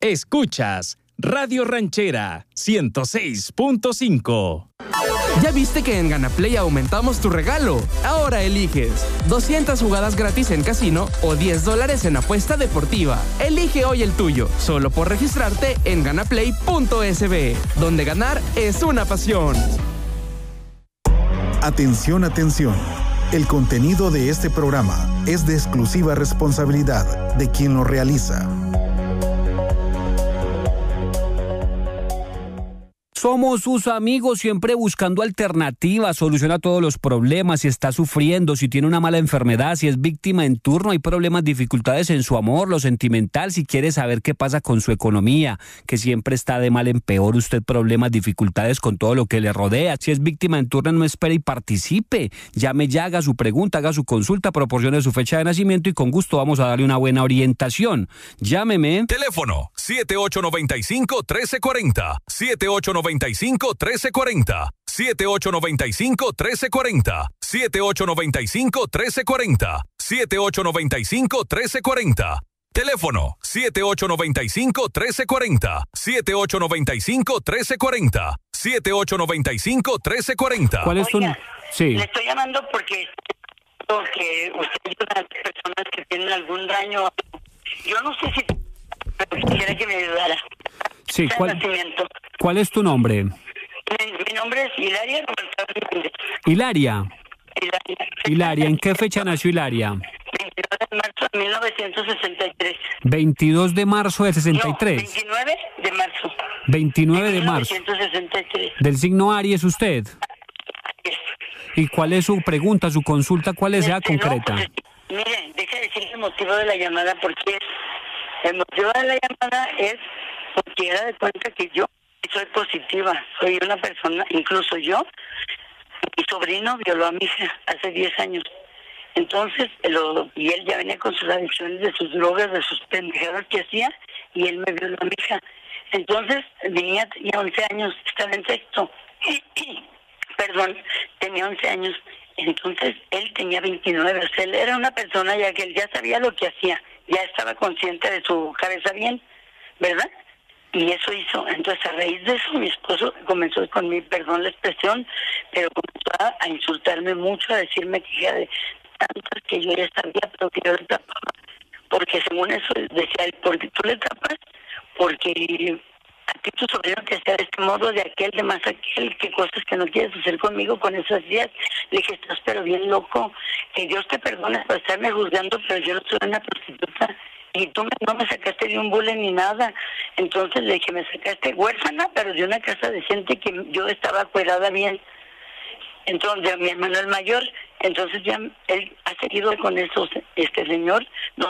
Escuchas Radio Ranchera 106.5. ¿Ya viste que en GanaPlay aumentamos tu regalo? Ahora eliges 200 jugadas gratis en casino o $10 en apuesta deportiva. Elige hoy el tuyo, solo por registrarte en ganaplay.sb, donde ganar es una pasión. Atención, atención. El contenido de este programa es de exclusiva responsabilidad de quien lo realiza. Somos sus amigos, siempre buscando alternativas, solución a todos los problemas. Si está sufriendo, si tiene una mala enfermedad, si es víctima en turno, hay problemas, dificultades en su amor, lo sentimental, si quiere saber qué pasa con su economía, que siempre está de mal en peor, usted problemas, dificultades con todo lo que le rodea. Si es víctima en turno, no espere y participe. Llame ya, haga su pregunta, haga su consulta, proporcione su fecha de nacimiento y con gusto vamos a darle una buena orientación. Llámeme. Teléfono 7895-1340, 7895-1340, 7895-1340, 7895-1340, 7895-1340. Teléfono 7895-1340, 7895-1340, 7895-1340. ¿Cuál es tu? Sí. Le estoy llamando porque usted ayuda a las personas que tienen algún daño. Yo no sé si quisiera que me ayudara. Sí, ¿cuál es tu nombre? Mi nombre es Hilaria Roberto Hernández. Hilaria. Hilaria, ¿en qué fecha nació Hilaria? 22 de marzo de 1963. 22 de marzo de 63. No, 29 de marzo. 29 de marzo. 1963. ¿Del signo Aries usted? Yes. ¿Y cuál es su pregunta, su consulta? ¿Cuál es ya concreta? No, pues, mire, deje de decir el motivo de la llamada, porque el motivo de la llamada es porque da de cuenta que yo soy positiva, soy una persona, incluso yo, mi sobrino violó a mi hija hace 10 años. Entonces, y él ya venía con sus adicciones, de sus drogas, de sus pendejadas que hacía, y él me violó a mi hija. Entonces, tenía 11 años, estaba en sexto. Perdón, tenía 11 años. Entonces, él tenía 29. O sea, él era una persona ya que él ya sabía lo que hacía, ya estaba consciente de su cabeza bien, ¿verdad? Y eso hizo. Entonces, a raíz de eso, mi esposo comenzó con mi, perdón la expresión, pero comenzó a insultarme mucho, a decirme que hija de tantas que yo ya sabía, pero que yo le tapaba. Porque según eso, decía él, porque tú le tapas, porque a ti tu sobrino te hacía de este modo, de aquel, de más aquel, que cosas que no quieres hacer conmigo con esas días. Le dije, estás pero bien loco, que Dios te perdone por estarme juzgando, pero yo no soy una prostituta. Y tú no me sacaste de un bullying ni nada. Entonces le dije, me sacaste huérfana, pero de una casa decente que yo estaba cuidada bien. Entonces, de mi hermano el mayor, entonces ya él ha seguido con eso, este señor,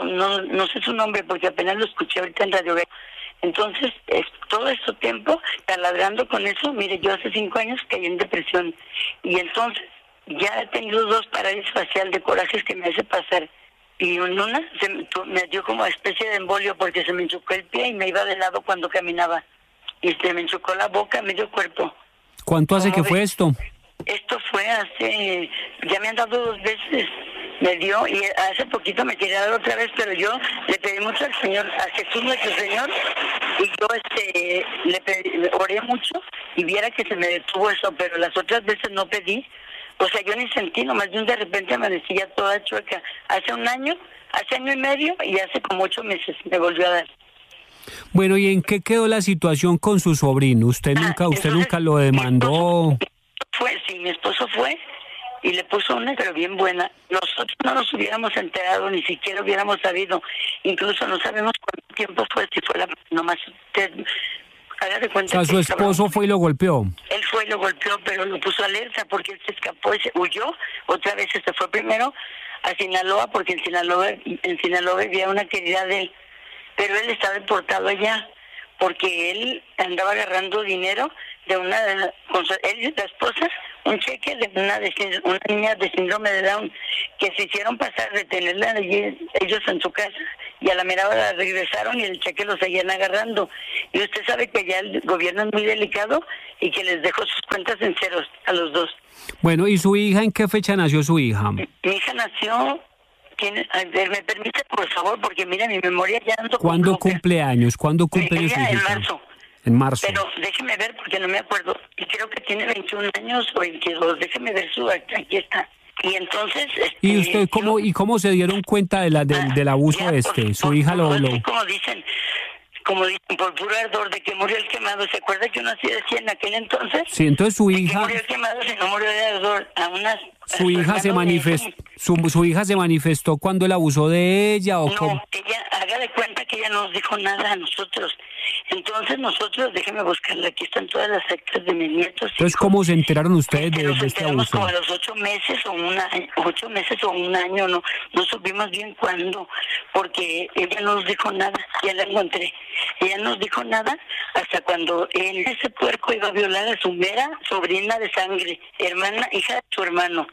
no sé su nombre porque apenas lo escuché ahorita en Radio B. Entonces, todo este tiempo, taladrando con eso, mire, yo hace 5 años caí en depresión. Y entonces, ya he tenido 2 parálisis facial de corajes que me hace pasar. Y en una me dio como especie de embolio porque se me enchucó el pie y me iba de lado cuando caminaba. Y se me enchucó la boca, medio cuerpo. ¿Cuánto hace que fue esto? Esto fue hace, ya me han dado 2 veces, me dio, y hace poquito me quería dar otra vez, pero yo le pedí mucho al Señor, a Jesús nuestro Señor, y yo le pedí, oré mucho y viera que se me detuvo eso, pero las otras veces no pedí. O sea, yo ni sentí, nomás de repente amanecí ya toda chueca. Hace año y medio, y hace como 8 meses me volvió a dar. Bueno, ¿y en qué quedó la situación con su sobrino? ¿Usted nunca lo demandó? Mi esposo fue y le puso una, pero bien buena. Nosotros no nos hubiéramos enterado, ni siquiera hubiéramos sabido. Incluso no sabemos cuánto tiempo fue, si fue nomás usted... De cuenta, o sea, su esposo fue y lo golpeó. Él fue y lo golpeó, pero lo puso alerta porque él se escapó y se huyó. Otra vez se fue primero a Sinaloa, porque en Sinaloa vivía una querida de él. Pero él estaba deportado allá porque él andaba agarrando dinero de él y la esposa, un cheque de una niña de síndrome de Down, que se hicieron pasar de tenerla allí, ellos en su casa, y a la mera hora regresaron y el cheque lo seguían agarrando. Y usted sabe que allá el gobierno es muy delicado y que les dejó sus cuentas en ceros a los 2. Bueno, ¿y su hija en qué fecha nació su hija? Mi hija nació, tiene, a ver, me permite por favor, porque mira, mi memoria ya ando. ¿Cuándo cumple años? ¿Cuándo cumple años? En marzo. En marzo. Pero déjeme ver porque no me acuerdo. Y creo que tiene 21 años o 22. Déjeme ver su acta. Aquí está. Y entonces... ¿Y usted cómo se dieron cuenta del abuso Su hija lo... Como dicen, por puro ardor de que murió el quemado. ¿Se acuerda que uno así decía en aquel entonces? Sí, entonces su hija... murió el quemado, si no murió de ardor. Su hija se manifestó cuando él abusó de ella o cómo? No, ella, haga de cuenta que ella no nos dijo nada a nosotros. Entonces nosotros, déjeme buscarla, aquí están todas las actas de mis nietos. Entonces, ¿cómo se enteraron ustedes de este abuso? Como a los 8 meses o un año, no supimos bien cuándo, porque ella no nos dijo nada, ya la encontré. Ella no nos dijo nada hasta cuando ese puerco iba a violar a su mera sobrina de sangre, hija de su hermano,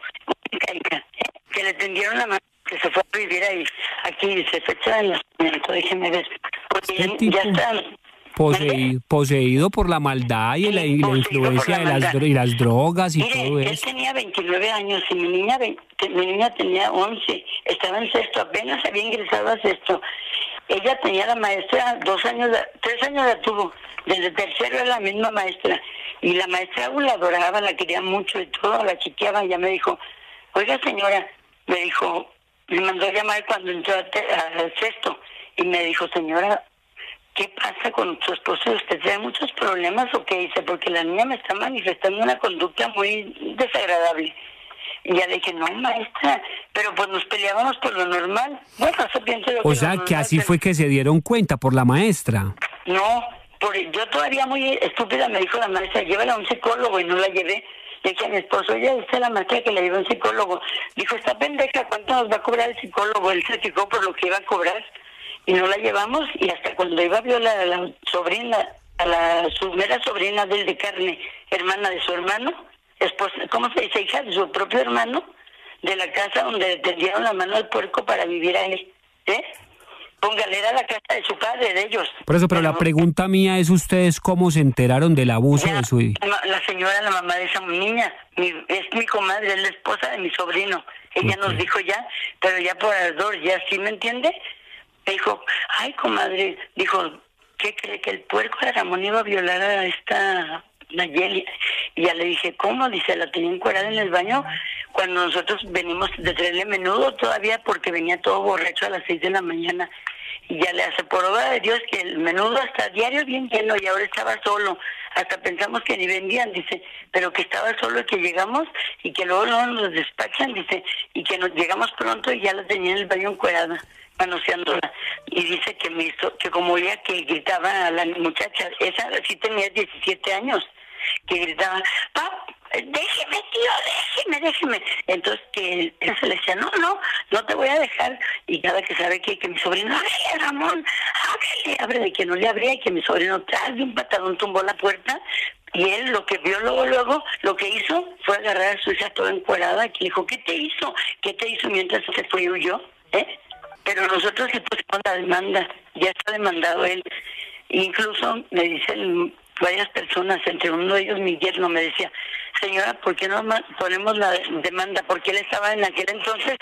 que le tendieron la mano, que se fue a vivir ahí. Aquí dice fecha de nacimiento, déjeme ver. Porque ya está... Poseído por la maldad y la influencia de las drogas y todo eso. Él tenía 29 años y mi niña tenía 11. Estaba en sexto, apenas había ingresado a sexto. Ella tenía la maestra 3 años la tuvo. Desde tercero era la misma maestra. Y la maestra la adoraba, la quería mucho y todo, la chiqueaba. Y ya me dijo, oiga señora, me mandó a llamar cuando entró al sexto. Y me dijo, señora, ¿qué pasa con su esposo? ¿Usted tiene muchos problemas o qué dice? Porque la niña me está manifestando una conducta muy desagradable. Y ya le dije, no, maestra, pero pues nos peleábamos por lo normal. Bueno, eso pienso lo que... O sea, que así fue que se dieron cuenta por la maestra. No, yo todavía muy estúpida me dijo la maestra, llévala a un psicólogo, y no la llevé. Le dije a mi esposo, ella dice la maestra que le llevó a un psicólogo. Dijo, esta pendeja, ¿cuánto nos va a cobrar el psicólogo? Él se fijó por lo que iba a cobrar. Y no la llevamos, y hasta cuando iba a violar a la sobrina, su mera sobrina de carne, hermana de su hermano, esposa, ¿cómo se dice? Hija de su propio hermano, de la casa donde le tendieron la mano al puerco para vivir ahí, Póngale, era la casa de su padre, de ellos. Por eso, pero la pregunta mía es, ¿ustedes cómo se enteraron del abuso de su hija? La señora, la mamá de esa niña, es mi comadre, es la esposa de mi sobrino. Ella nos dijo ya, pero ya por ardor, ya, ¿sí me entiende? Me dijo, ay, comadre, dijo, ¿qué cree? Que el puerco de Ramón iba a violar a esta Nayeli. Y ya le dije, ¿cómo? Dice, la tenía encuerada en el baño cuando nosotros venimos de traerle menudo todavía, porque venía todo borracho a las 6 de la mañana. Y ya le hace, por obra de Dios, que el menudo hasta diario bien lleno, y ahora estaba solo. Hasta pensamos que ni vendían, dice, pero que estaba solo y que llegamos y que luego nos despachan, dice, y que nos llegamos pronto y ya la tenía en el baño encuerada, manoseándola. Y dice que me hizo, que como ella que gritaba a la muchacha, esa sí tenía 17 años, que gritaba, déjeme, tío, déjeme. Entonces que él se le decía, no te voy a dejar. Y cada que sabe que mi sobrino, ábrele, Ramón, abre de que no le abría, y que mi sobrino tras de un patadón tumbó la puerta. Y él lo que vio luego, lo que hizo fue agarrar a su hija toda encuerada, que le dijo, ¿qué te hizo? Mientras se fue y huyó, Pero nosotros le pusimos la demanda, ya está demandado él. Incluso me dicen varias personas, entre uno de ellos mi yerno, me decía, señora, ¿por qué no ponemos la demanda? Porque él estaba en aquel entonces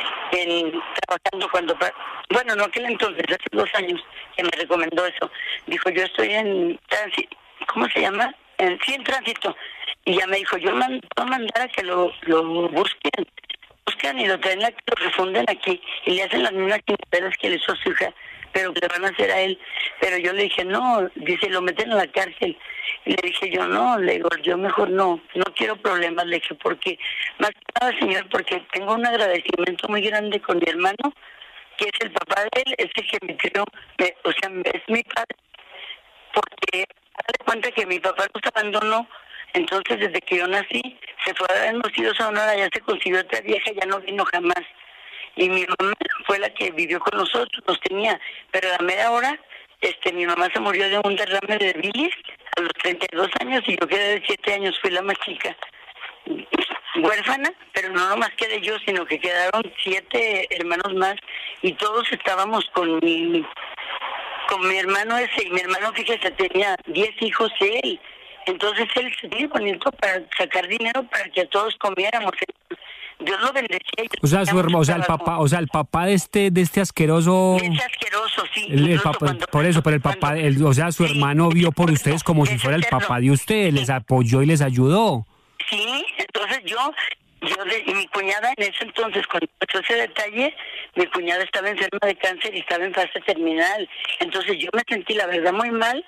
trabajando no aquel entonces, hace 2 años que me recomendó eso. Dijo, yo estoy en tránsito, ¿cómo se llama? En tránsito. Y ya me dijo, yo voy a mandar a que lo buscan y lo traen aquí, lo refunden aquí y le hacen las mismas quincenas que le hizo a su hija, pero que le van a hacer a él. Pero yo le dije, no, dice, lo meten a la cárcel. Y le dije yo, no, le digo, yo mejor no quiero problemas, le dije, porque, más que nada, señor, porque tengo un agradecimiento muy grande con mi hermano, que es el papá de él, es el que me crió, es mi padre, porque dale cuenta que mi papá nos abandonó. Entonces, desde que yo nací, se fue a Hermosillo, Sonora, ya se consiguió otra vieja, ya no vino jamás. Y mi mamá fue la que vivió con nosotros, nos tenía. Pero a la media hora, mi mamá se murió de un derrame de bilis a los 32 años, y yo quedé de 7 años, fui la más chica. Huérfana, pero no nomás quedé yo, sino que quedaron 7 hermanos más, y todos estábamos con mi hermano ese, y mi hermano, fíjese, tenía 10 hijos él. Entonces él se dio bonito para sacar dinero para que todos comiéramos. Dios lo bendecía. O sea, el papá de este asqueroso. Es asqueroso, sí. El papá, por eso, pero el papá, o sea, su hermano vio por ustedes como si fuera el papá de ustedes, les apoyó y les ayudó. Sí, entonces y mi cuñada en ese entonces, cuando pasó ese detalle, mi cuñada estaba enferma de cáncer y estaba en fase terminal. Entonces yo me sentí, la verdad, muy mal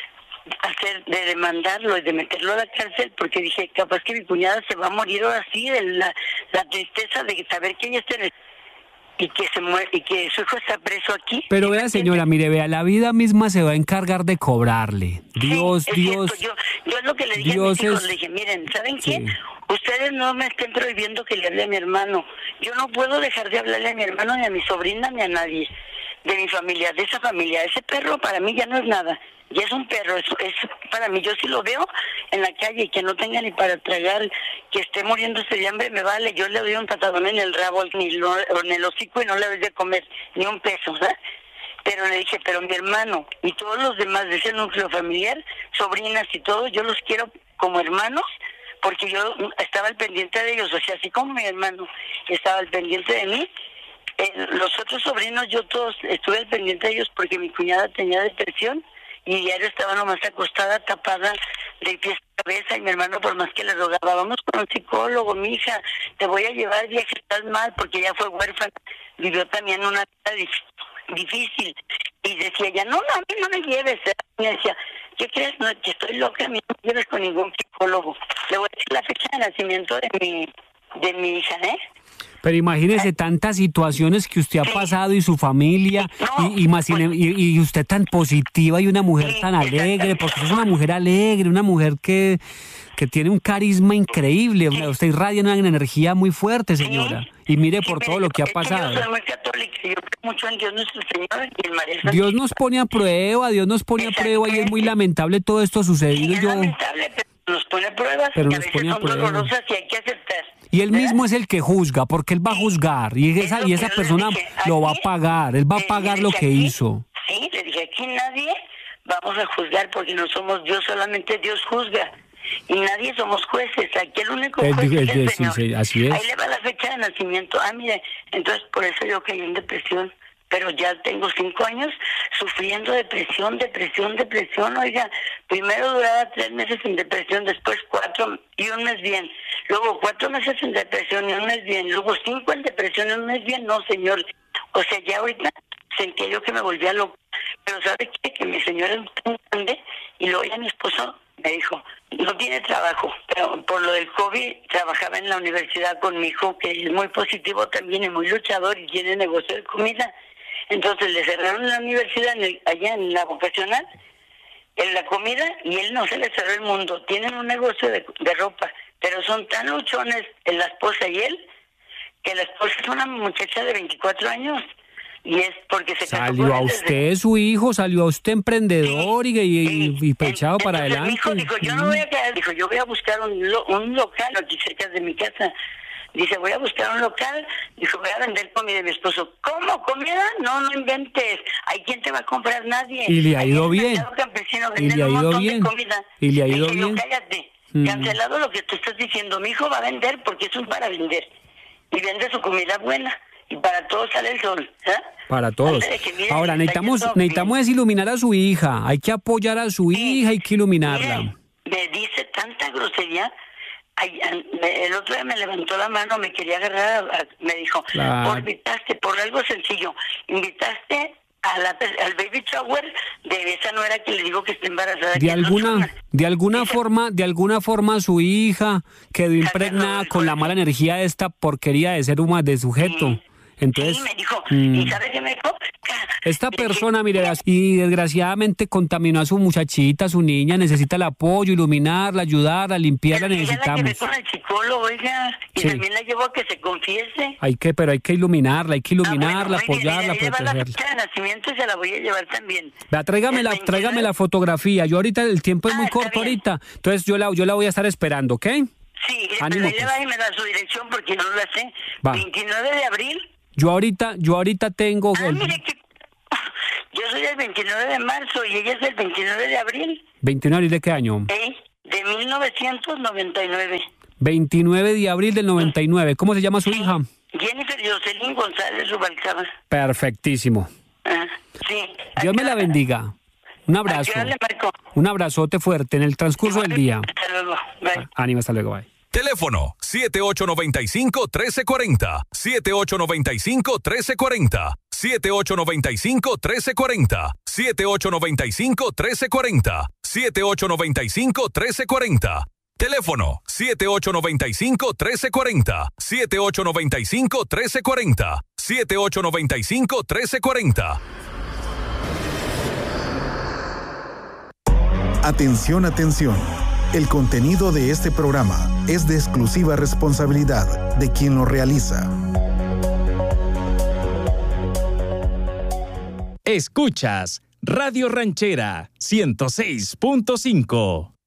de demandarlo y de meterlo a la cárcel, porque dije, capaz que mi cuñada se va a morir ahora sí de la tristeza de saber que ella está en el... y que se muere, y que su hijo está preso aquí. Pero vea, señora, mire, vea, la vida misma se va a encargar de cobrarle. Dios. Yo es lo que le dije a mis hijos, le dije, miren, ¿saben qué? Ustedes no me estén prohibiendo que le hable a mi hermano. Yo no puedo dejar de hablarle a mi hermano, ni a mi sobrina, ni a nadie de mi familia, de esa familia. Ese perro para mí ya no es nada. Ya es un perro, es para mí. Yo sí lo veo en la calle y que no tenga ni para tragar, que esté muriéndose de hambre, me vale. Yo le doy un patadón en el rabo, en el hocico, y no le doy de comer ni un peso, ¿verdad? Pero le dije, pero mi hermano y todos los demás de ese núcleo familiar, sobrinas y todo, yo los quiero como hermanos, porque yo estaba al pendiente de ellos. O sea, así como mi hermano estaba al pendiente de mí, los otros sobrinos, yo todos estuve al pendiente de ellos, porque mi cuñada tenía depresión y diario estaba nomás acostada, tapada de pies a cabeza, y mi hermano, por más que le rogaba, vamos con un psicólogo, mija, te voy a llevar, viaje, estás mal, porque ella fue huérfana, vivió también una vida difícil, y decía ella, no, a mí no me lleves, y me decía, ¿qué crees? No, que estoy loca, a mí no me lleves con ningún psicólogo. Le voy a decir la fecha de nacimiento de mi hija, Pero imagínese tantas situaciones que usted ha pasado y su familia, y usted tan positiva y una mujer tan alegre, porque usted es una mujer alegre, una mujer que tiene un carisma increíble. Usted irradia una energía muy fuerte, señora. Y mire por todo lo que ha pasado. Yo soy muy católica, yo creo mucho en Dios nuestro Señor y en María Santísima. Dios nos pone a prueba, y es muy lamentable todo esto sucedido. Es lamentable, pero nos pone pruebas, que a veces son dolorosas y hay que aceptar. Y él mismo es el que juzga, porque él va a juzgar, y esa persona lo va a pagar, él va a pagar lo que hizo. Sí, le dije, aquí nadie vamos a juzgar, porque no somos Dios, solamente Dios juzga. Y nadie somos jueces, aquí el único juez es el Señor. Sí, así es. Ahí le va la fecha de nacimiento. Mire, entonces por eso yo caí en depresión. Pero ya tengo 5 años sufriendo depresión, oiga. Primero duraba 3 meses en depresión, después 4 y un mes bien. Luego 4 meses en depresión y un mes bien. Luego 5 en depresión y un mes bien. No, señor. O sea, ya ahorita sentía yo que me volvía loco. Pero ¿sabe qué? Que mi señora es muy grande, y luego ya mi esposo me dijo, no tiene trabajo, pero por lo del COVID trabajaba en la universidad con mi hijo, que es muy positivo también y muy luchador y tiene negocio de comida. Entonces le cerraron la universidad allá en la vocacional, en la comida, y él no se le cerró el mundo. Tienen un negocio de ropa, pero son tan luchones la esposa y él, que la esposa es una muchacha de 24 años. Y es porque se casó salió a usted su hijo, salió a usted emprendedor, y pechado para adelante. Mi hijo dijo, yo no voy a quedar, dijo, yo voy a buscar un local aquí cerca de mi casa. Dice, voy a buscar un local, dijo, voy a vender comida. De mi esposo, ¿cómo? ¿Comida? No inventes. ¿Hay quién te va a comprar? Nadie. Y le ha ido bien. Y le ha ido bien. Y le ha ido bien. Cállate, cancelado lo que tú estás diciendo. Mi hijo va a vender porque es un para vender. Y vende su comida buena. Y para todos sale el sol, Para todos. Ahora, necesitamos iluminar a su hija. Hay que apoyar a su hija, hay que iluminarla. Mire, me dice tanta grosería. El otro día me levantó la mano, me quería agarrar, me dijo, invitaste por algo sencillo, invitaste al baby shower de esa nuera que le digo que está embarazada. De alguna forma su hija quedó impregnada con la mala energía de esta porquería de ser humano, de sujeto. Entonces, sí, me dijo, ¿y sabe qué me dijo? Esta persona, mire, y desgraciadamente contaminó a su muchachita, a su niña, necesita el apoyo, iluminarla, ayudarla, limpiarla, necesitamos. La con el psicólogo, oiga, y también la llevo a que se confiese. Pero hay que iluminarla, apoyarla, protegerla. La fecha de nacimiento se la voy a llevar también. Vea, tráigame la fotografía. Yo ahorita, el tiempo es muy corto ahorita, entonces yo la voy a estar esperando, ¿ok? Sí, pero ahí le va y me da su dirección porque no la sé. Va. 29 de abril. Yo ahorita tengo... Mire que yo soy del 29 de marzo y ella es del 29 de abril. ¿29 de abril de qué año? De 1999. 29 de abril del 99. ¿Cómo se llama su hija? Jennifer Jocelyn González Rubalcaba. Perfectísimo. Sí. Dios me la bendiga. Un abrazo. Un abrazote fuerte en el transcurso del día. Hasta luego. Bye. Ánimo, hasta luego. Bye. Teléfono 7895-1340. 7895-1340. 7895-1340. 7895-1340. 7895-1340. Teléfono 7895-1340. 7895-1340. 7895-1340. Atención, atención. El contenido de este programa es de exclusiva responsabilidad de quien lo realiza. Escuchas Radio Ranchera 106.5.